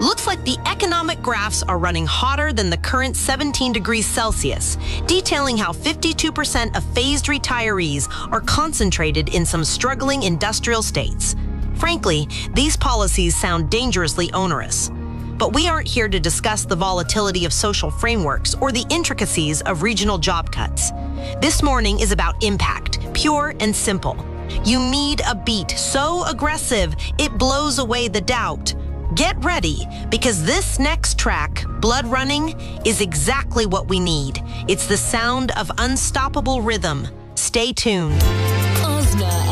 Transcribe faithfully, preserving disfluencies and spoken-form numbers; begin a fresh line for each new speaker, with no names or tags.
Looks like the economic graphs are running hotter than the current seventeen degrees Celsius, detailing how fifty-two percent of phased retirees are concentrated in some struggling industrial states. Frankly, these policies sound dangerously onerous. But we aren't here to discuss the volatility of social frameworks or the intricacies of regional job cuts. This morning is about impact, pure and simple. You need a beat so aggressive it blows away the doubt. Get ready, because this next track, Blood Running, is exactly what we need. It's the sound of unstoppable rhythm. Stay tuned.
Ozma